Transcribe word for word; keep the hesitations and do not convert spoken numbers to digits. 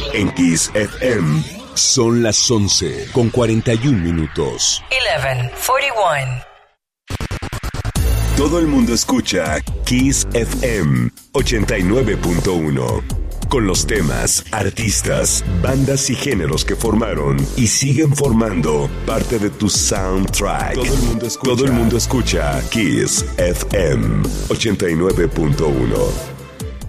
En Kiss F M son las once con cuarenta y un minutos. once cuarenta y uno. Todo el mundo escucha Kiss F M ochenta y nueve punto uno. Con los temas, artistas, bandas y géneros que formaron y siguen formando parte de tu soundtrack. Todo el mundo escucha, Todo el mundo escucha Kiss F M ochenta y nueve punto uno.